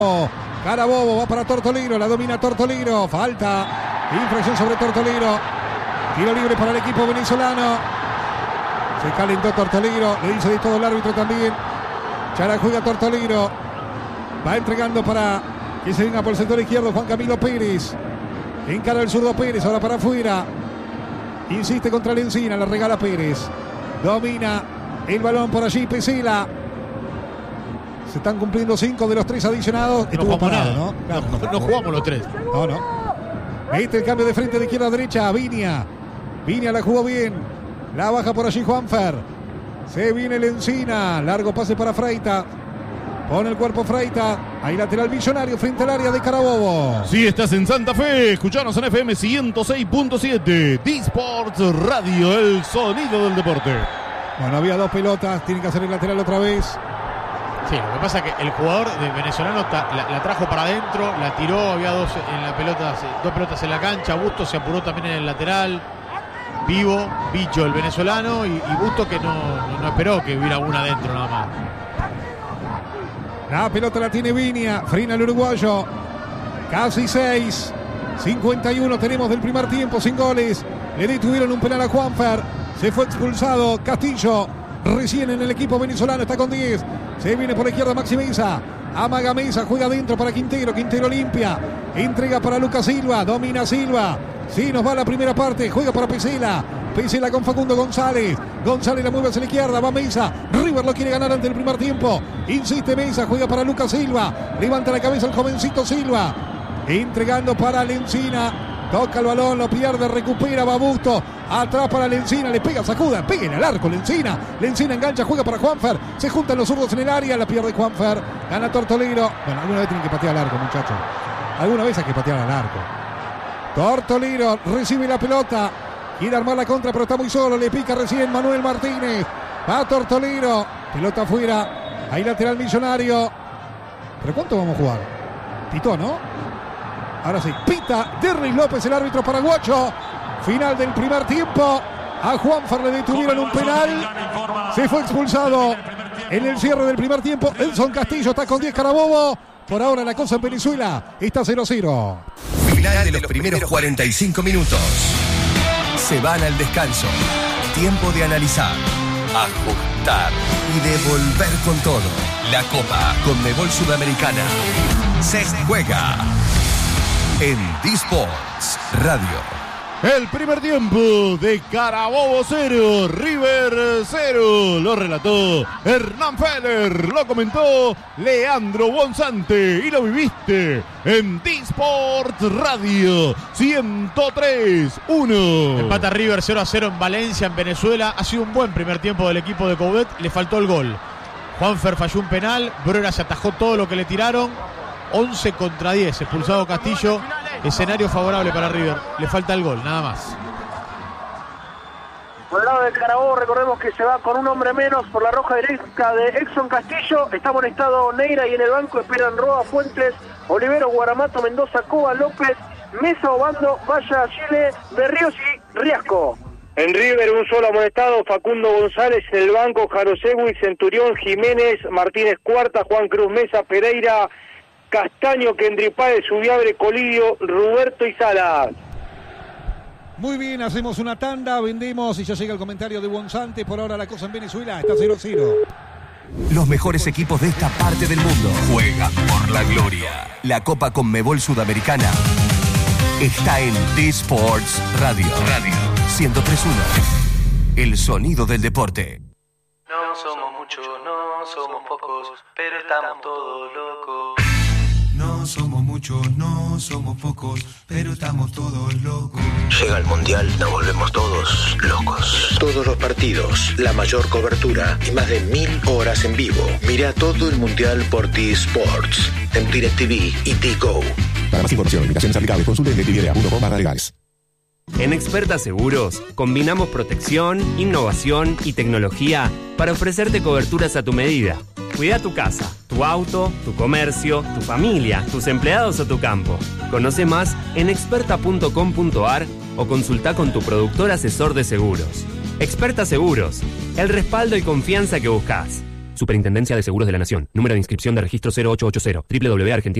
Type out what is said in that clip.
Carabobo va para Tortolino, la domina Tortolino, falta, infracción sobre Tortolino, tiro libre para el equipo venezolano. Se calentó Tortolino, le dice de todo el árbitro también. Ya la juega Tortolino, va entregando para que se venga por el sector izquierdo Juan Camilo Pérez. Encara el zurdo Pérez, ahora para afuera. Insiste contra Lencina, la regala Pérez. Domina el balón por allí Pesela. Se están cumpliendo 5 de los 3 adicionados. No jugamos parado, nada, ¿no? Claro, no jugamos los 3. No. Mete el cambio de frente de izquierda a derecha. Viña la jugó bien. La baja por allí Juanfer. Se viene Lencina. Largo pase para Freita. Pone el cuerpo Freita. Ahí lateral Millonario frente al área de Carabobo. Si estás en Santa Fe, escuchanos en FM 106.7. D-Sports Radio, el sonido del deporte. Bueno, había 2 pelotas. Tiene que hacer el lateral otra vez. Sí, lo que pasa es que el jugador venezolano la trajo para adentro, la tiró, había 2 pelotas en la cancha. Bustos se apuró también en el lateral. Vivo, Bicho el venezolano y Bustos que no esperó que hubiera una adentro nada más. La pelota la tiene Viña, frena el uruguayo. Casi 6. 51 tenemos del primer tiempo, sin goles. Le detuvieron un penal a Juanfer. Se fue expulsado Castillo. Recién en el equipo venezolano, está con 10. Se viene por la izquierda Maxi Mesa. Amaga Mesa, juega adentro para Quintero. Quintero limpia. Entrega para Lucas Silva. Domina Silva. Sí, nos va la primera parte. Juega para Pesela. Pesela con Facundo González. González la mueve hacia la izquierda. Va Mesa. River lo quiere ganar ante el primer tiempo. Insiste Mesa. Juega para Lucas Silva. Levanta la cabeza el jovencito Silva. Entregando para Lencina. Toca el balón, lo pierde, recupera, va Busto. Atrás para Lencina, le pega, sacuda, peguen al arco Lencina. Lencina engancha, juega para Juanfer. Se juntan los zurdos en el área, la pierde Juanfer. Gana Tortolino. Bueno, alguna vez tienen que patear al arco, muchachos. Alguna vez hay que patear al arco. Tortolino recibe la pelota. Quiere armar la contra, pero está muy solo. Le pica recién Manuel Martínez. Va Tortolino. Pelota afuera. Ahí lateral Millonario. ¿Pero cuánto vamos a jugar? Pitó, ¿no? Ahora sí, pita Derris López, el árbitro paraguayo. Final del primer tiempo. A Juanfer le detuvieron un penal. Se fue expulsado en el cierre del primer tiempo. Elson Castillo está con 10 Carabobo. Por ahora la cosa en Venezuela está 0-0. Final de los primeros 45 minutos. Se van al descanso. Tiempo de analizar, ajustar y de volver con todo. La Copa Conmebol Sudamericana se juega en D-Sports Radio. El primer tiempo de Carabobo 0, River 0. Lo relató Hernán Feller, lo comentó Leandro Bonzante y lo viviste en D-Sports Radio 103.1. Empata River 0-0 en Valencia, en Venezuela. Ha sido un buen primer tiempo del equipo de Coudet. Le faltó el gol. Juanfer falló un penal. Brera se atajó todo lo que le tiraron. 11 contra 10. Expulsado Castillo. Escenario favorable para River. Le falta el gol, nada más. Por el lado de Carabobo, recordemos que se va con un hombre menos por la roja directa de Exxon Castillo. Está amonestado Neira y en el banco esperan Roa, Fuentes, Olivero, Guaramato, Mendoza, Coba, López, Mesa, Obando, Valla, Chile, Berríos y Riasco. En River un solo amonestado, Facundo González. En el banco, Jarosegui, Centurión, Jiménez, Martínez Cuarta, Juan Cruz Mesa, Pereira, Castaño, Kendry Páez, Subiabre, Colidio, Roberto y Salas. Muy bien, hacemos una tanda, vendemos y ya llega el comentario de Bonzante. Por ahora la cosa en Venezuela está 0-0. Los mejores equipos de esta parte del mundo juegan por la gloria. La Copa Conmebol Sudamericana está en D-Sports Radio 103.1. El sonido del deporte. No somos muchos, no somos pocos, pero estamos todos locos. No somos muchos, no somos pocos, pero estamos todos locos. Llega el Mundial, nos volvemos todos locos. Todos los partidos, la mayor cobertura y más de 1000 horas en vivo. Mira todo el Mundial por T-Sports, en DirecTV y T-Go. Para más información, limitaciones aplicables, consulte en DirecTV.com/legales. En Experta Seguros combinamos protección, innovación y tecnología para ofrecerte coberturas a tu medida. Cuida tu casa, tu auto, tu comercio, tu familia, tus empleados o tu campo. Conoce más en experta.com.ar o consulta con tu productor asesor de seguros. Experta Seguros, el respaldo y confianza que buscas. Superintendencia de Seguros de la Nación. Número de inscripción de registro 0880. www.argentina